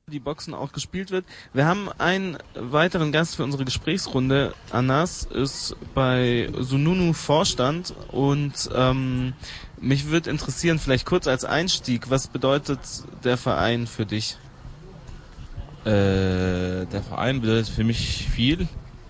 die Boxen auch gespielt wird. Wir haben einen weiteren Gast für unsere Gesprächsrunde. Anas ist bei Sununu Vorstand und mich würde interessieren, vielleicht kurz als Einstieg, was bedeutet der Verein für dich? Der Verein bedeutet für mich viel.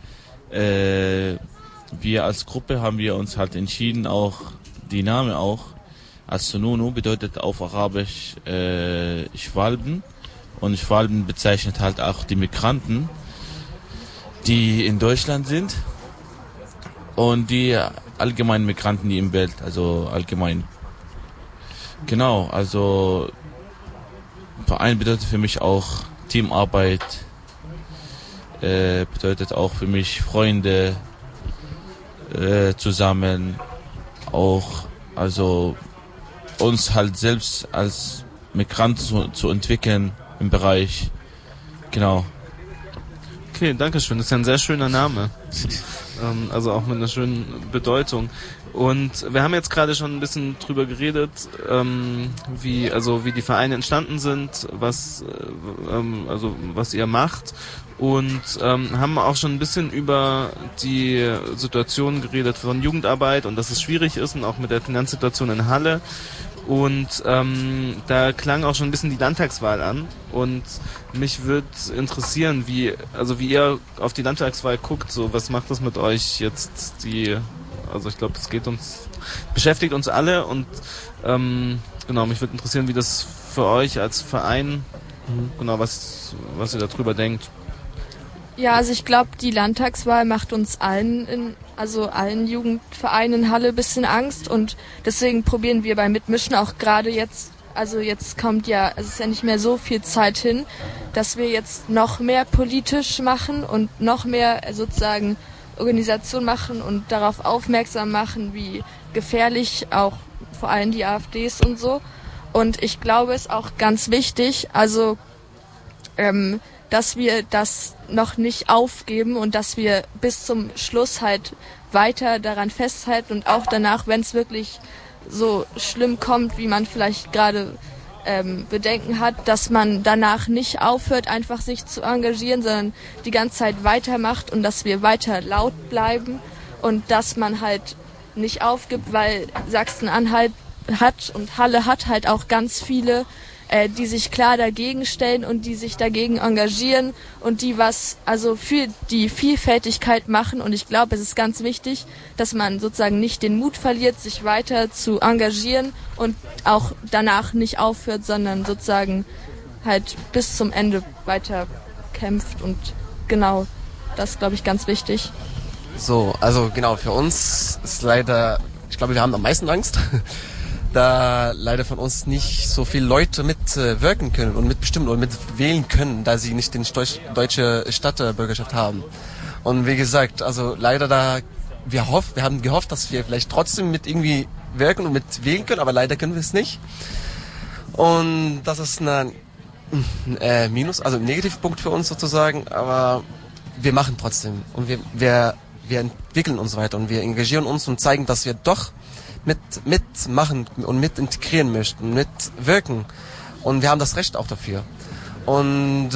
Wir als Gruppe haben wir uns halt entschieden, auch die Name auch als Sununu bedeutet auf Arabisch Schwalben. Und Schwalben bezeichnet halt auch die Migranten, die in Deutschland sind und die allgemeinen Migranten, die im Welt, also allgemein. Genau, also Verein bedeutet für mich auch Teamarbeit, bedeutet auch für mich Freunde zusammen, auch also uns halt selbst als Migrant zu entwickeln im Bereich, genau. Okay, danke schön. Das ist ja ein sehr schöner Name. Also auch mit einer schönen Bedeutung. Und wir haben jetzt gerade schon ein bisschen drüber geredet, wie die Vereine entstanden sind, was ihr macht. Und haben auch schon ein bisschen über die Situation geredet von Jugendarbeit und dass es schwierig ist und auch mit der Finanzsituation in Halle. Und da klang auch schon ein bisschen die Landtagswahl an und mich würde interessieren, wie ihr auf die Landtagswahl guckt, so was macht das mit euch jetzt ich glaube, das beschäftigt uns alle und genau, mich würde interessieren, wie das für euch als Verein, genau, was ihr darüber denkt. Ja, also ich glaube, die Landtagswahl macht uns allen Jugendvereinen in Halle ein bisschen Angst und deswegen probieren wir beim Mitmischen auch gerade jetzt, also jetzt es ist ja nicht mehr so viel Zeit hin, dass wir jetzt noch mehr politisch machen und noch mehr sozusagen Organisation machen und darauf aufmerksam machen, wie gefährlich auch vor allem die AfDs und so. Und ich glaube, es ist auch ganz wichtig, also dass wir das noch nicht aufgeben und dass wir bis zum Schluss halt weiter daran festhalten und auch danach, wenn es wirklich so schlimm kommt, wie man vielleicht gerade Bedenken hat, dass man danach nicht aufhört, einfach sich zu engagieren, sondern die ganze Zeit weitermacht und dass wir weiter laut bleiben und dass man halt nicht aufgibt, weil Sachsen-Anhalt hat und Halle hat halt auch ganz viele, die sich klar dagegen stellen und die sich dagegen engagieren und die was also für die Vielfältigkeit machen. Und ich glaube, es ist ganz wichtig, dass man sozusagen nicht den Mut verliert, sich weiter zu engagieren und auch danach nicht aufhört, sondern sozusagen halt bis zum Ende weiter kämpft. Und genau, das ist, glaube ich, ganz wichtig. So, also genau, für uns ist leider, ich glaube, wir haben am meisten Angst, da leider von uns nicht so viele Leute mitwirken können und mitbestimmen und mitwählen können, da sie nicht die deutsche Staatsbürgerschaft haben. Und wie gesagt, also leider wir haben gehofft, dass wir vielleicht trotzdem mit irgendwie wirken und mitwählen können, aber leider können wir es nicht. Und das ist ein ein Negativpunkt für uns sozusagen, aber wir machen trotzdem und wir entwickeln uns weiter und wir engagieren uns und zeigen, dass wir doch mitmachen und mit integrieren möchten, mitwirken. Und wir haben das Recht auch dafür. Und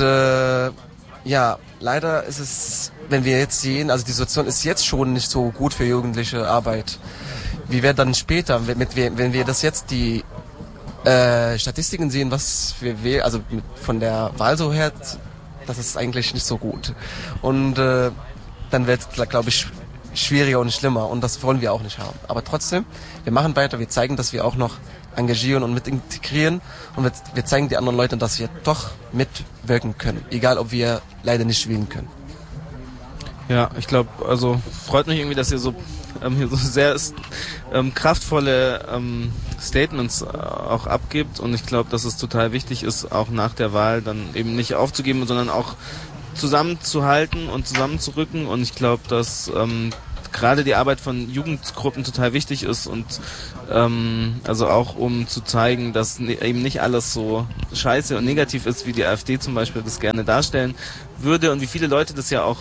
leider ist es, wenn wir jetzt sehen, also die Situation ist jetzt schon nicht so gut für jugendliche Arbeit. Wie wird dann später, wenn wir das jetzt die Statistiken sehen, was wir von der Wahl so her, das ist eigentlich nicht so gut. Und dann wird es, glaube ich, schwieriger und schlimmer und das wollen wir auch nicht haben. Aber trotzdem, wir machen weiter, wir zeigen, dass wir auch noch engagieren und mit integrieren und wir zeigen die anderen Leute, dass wir doch mitwirken können, egal ob wir leider nicht wählen können. Ja, ich glaube, also freut mich irgendwie, dass ihr so sehr kraftvolle Statements auch abgibt und ich glaube, dass es total wichtig ist, auch nach der Wahl dann eben nicht aufzugeben, sondern auch zusammenzuhalten und zusammenzurücken und ich glaube, dass gerade die Arbeit von Jugendgruppen total wichtig ist und also auch um zu zeigen, dass eben nicht alles so scheiße und negativ ist, wie die AfD zum Beispiel das gerne darstellen würde und wie viele Leute das ja auch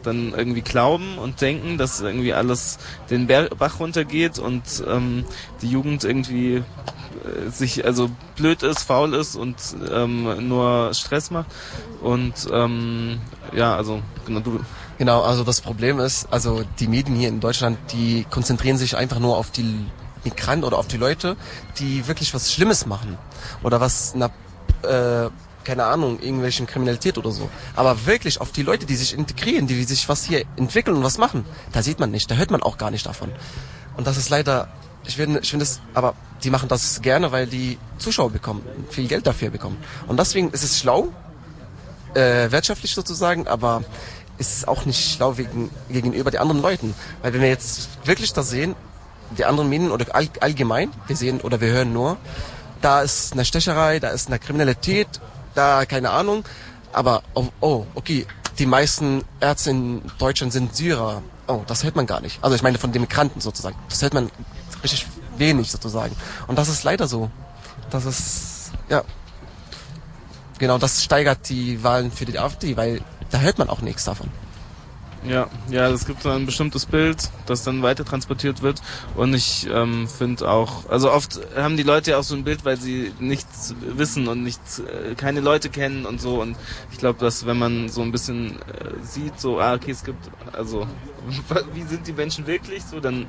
dann irgendwie glauben und denken, dass irgendwie alles den Bach runtergeht und die Jugend irgendwie sich also blöd ist, faul ist und nur Stress macht. Und ja, also genau du. Genau, also das Problem ist, also die Medien hier in Deutschland, die konzentrieren sich einfach nur auf die Migranten oder auf die Leute, die wirklich was Schlimmes machen oder was keine Ahnung, irgendwelchen Kriminalität oder so. Aber wirklich auf die Leute, die sich integrieren, die sich was hier entwickeln und was machen, da sieht man nicht, da hört man auch gar nicht davon. Und das ist leider, ich finde es, aber die machen das gerne, weil die Zuschauer bekommen, viel Geld dafür bekommen. Und deswegen ist es schlau, wirtschaftlich sozusagen, aber ist es auch nicht schlau gegenüber den anderen Leuten. Weil wenn wir jetzt wirklich das sehen, die anderen Medien oder allgemein, wir sehen oder wir hören nur, da ist eine Stecherei, da ist eine Kriminalität, da keine Ahnung, aber okay, die meisten Ärzte in Deutschland sind Syrer. Oh, das hört man gar nicht. Also ich meine von den Migranten sozusagen. Das hört man richtig wenig sozusagen. Und das ist leider so. Das ist, ja, genau, das steigert die Wahlen für die AfD, weil da hört man auch nichts davon. Ja, es gibt so ein bestimmtes Bild, das dann weiter transportiert wird und ich finde auch, also oft haben die Leute ja auch so ein Bild, weil sie nichts wissen und keine Leute kennen und so und ich glaube, dass wenn man so ein bisschen sieht, so, okay, es gibt, also wie sind die Menschen wirklich, so dann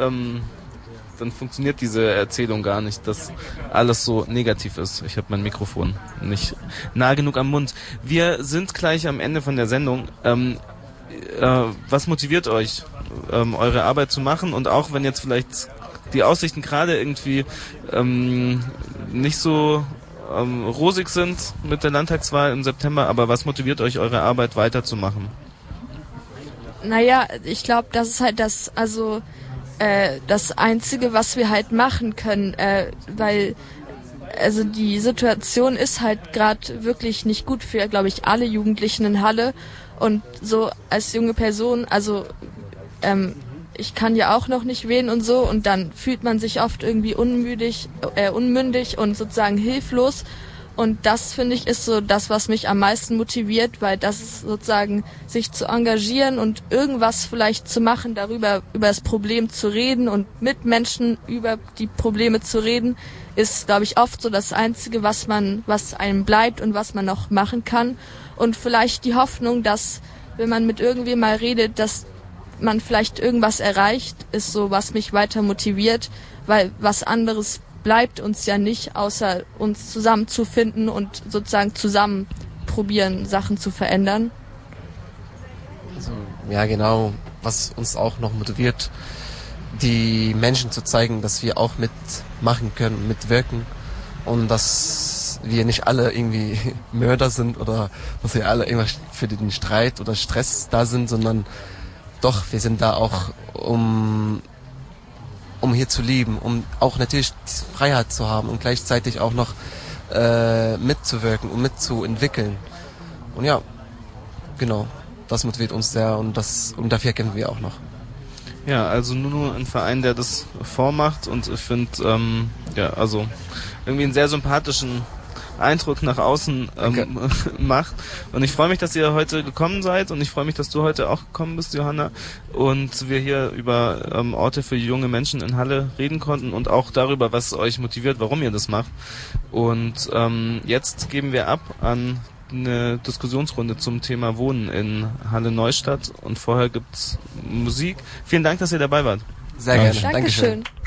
funktioniert diese Erzählung gar nicht, dass alles so negativ ist. Ich habe mein Mikrofon nicht nah genug am Mund. Wir sind gleich am Ende von der Sendung. Was motiviert euch, eure Arbeit zu machen? Und auch wenn jetzt vielleicht die Aussichten gerade irgendwie nicht so rosig sind mit der Landtagswahl im September, aber was motiviert euch, eure Arbeit weiterzumachen? Naja, ich glaube, das ist halt das Einzige, was wir halt machen können, weil also die Situation ist halt gerade wirklich nicht gut für, glaube ich, alle Jugendlichen in Halle. Und so als junge Person, also ich kann ja auch noch nicht wählen und so und dann fühlt man sich oft irgendwie unmündig und sozusagen hilflos. Und das, finde ich, ist so das, was mich am meisten motiviert, weil das ist sozusagen sich zu engagieren und irgendwas vielleicht zu machen, über das Problem zu reden und mit Menschen über die Probleme zu reden, ist, glaube ich, oft so das Einzige, was einem bleibt und was man noch machen kann. Und vielleicht die Hoffnung, dass, wenn man mit irgendwem mal redet, dass man vielleicht irgendwas erreicht, ist so, was mich weiter motiviert, weil was anderes bleibt uns ja nicht, außer uns zusammenzufinden und sozusagen zusammen probieren, Sachen zu verändern. Also, ja, genau, was uns auch noch motiviert, die Menschen zu zeigen, dass wir auch mitmachen können, mitwirken und dass wir nicht alle irgendwie Mörder sind oder dass wir alle irgendwas für den Streit oder Stress da sind, sondern doch, wir sind da auch, um hier zu leben, um auch natürlich die Freiheit zu haben und gleichzeitig auch noch mitzuwirken und mitzuentwickeln. Und ja, genau, das motiviert uns sehr und dafür kämpfen wir auch noch. Ja, also nur ein Verein, der das vormacht und ich finde, also irgendwie einen sehr sympathischen Eindruck nach außen macht. Und ich freue mich, dass ihr heute gekommen seid und ich freue mich, dass du heute auch gekommen bist, Johanna. Und wir hier über Orte für junge Menschen in Halle reden konnten und auch darüber, was euch motiviert, warum ihr das macht. Und jetzt geben wir ab an eine Diskussionsrunde zum Thema Wohnen in Halle-Neustadt und vorher gibt's Musik. Vielen Dank, dass ihr dabei wart. Sehr gerne. Dankeschön.